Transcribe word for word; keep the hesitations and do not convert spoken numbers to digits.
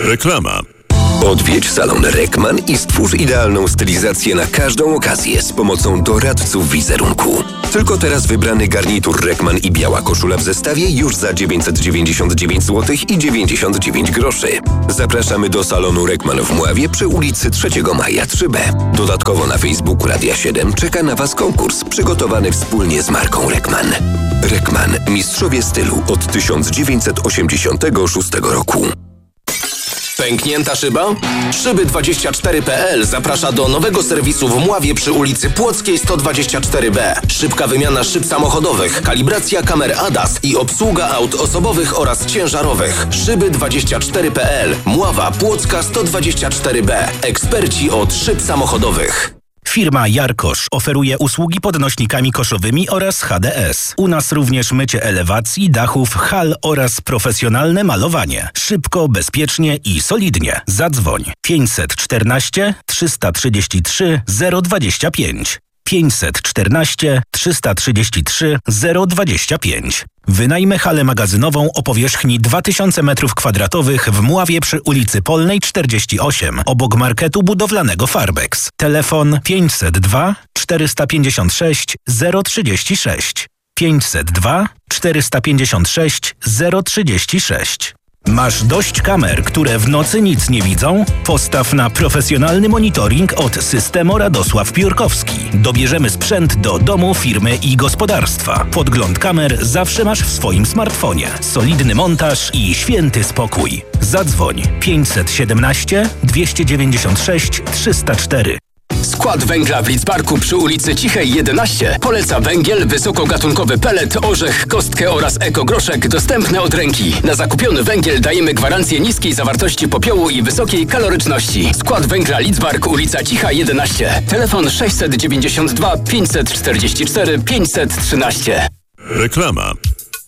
Reklama. Odwiedź salon Reckman i stwórz idealną stylizację na każdą okazję z pomocą doradców wizerunku. Tylko teraz wybrany garnitur Reckman i biała koszula w zestawie już za dziewięćset dziewięćdziesiąt dziewięć złotych i dziewięćdziesiąt dziewięć groszy. Zapraszamy do salonu Reckman w Mławie przy ulicy trzeciego maja trzy B. Dodatkowo na Facebooku Radia siedem czeka na Was konkurs przygotowany wspólnie z marką Reckman. Reckman. Mistrzowie stylu od tysiąc dziewięćset osiemdziesiątego szóstego roku. Pęknięta szyba? Szyby dwadzieścia cztery kropka p l zaprasza do nowego serwisu w Mławie przy ulicy Płockiej sto dwadzieścia cztery B. Szybka wymiana szyb samochodowych, kalibracja kamer A D A S i obsługa aut osobowych oraz ciężarowych. Szyby dwadzieścia cztery kropka p l. Mława Płocka sto dwadzieścia cztery B. Eksperci od szyb samochodowych. Firma Jarkosz oferuje usługi podnośnikami koszowymi oraz H D S. U nas również mycie elewacji, dachów, hal oraz profesjonalne malowanie. Szybko, bezpiecznie i solidnie. Zadzwoń pięćset czternaście trzysta trzydzieści trzy zero dwadzieścia pięć. pięćset czternaście trzysta trzydzieści trzy zero dwadzieścia pięć. Wynajmę halę magazynową o powierzchni dwa tysiące metrów kwadratowych w Mławie przy ulicy Polnej czterdzieści osiem, obok marketu budowlanego Farbex. Telefon pięćset dwa czterysta pięćdziesiąt sześć zero trzydzieści sześć. pięćset dwa czterysta pięćdziesiąt sześć zero trzydzieści sześć. Masz dość kamer, które w nocy nic nie widzą? Postaw na profesjonalny monitoring od Systemo Radosław Piórkowski. Dobierzemy sprzęt do domu, firmy i gospodarstwa. Podgląd kamer zawsze masz w swoim smartfonie. Solidny montaż i święty spokój. Zadzwoń pięćset siedemnaście dwieście dziewięćdziesiąt sześć trzysta cztery. Skład węgla w Lidzbarku przy ulicy Cichej jedenaście poleca węgiel, wysokogatunkowy pelet, orzech, kostkę oraz ekogroszek dostępne od ręki. Na zakupiony węgiel dajemy gwarancję niskiej zawartości popiołu i wysokiej kaloryczności. Skład węgla Lidzbark, ulica Cicha jedenaście. Telefon sześćset dziewięćdziesiąt dwa pięćset czterdzieści cztery pięćset trzynaście. Reklama.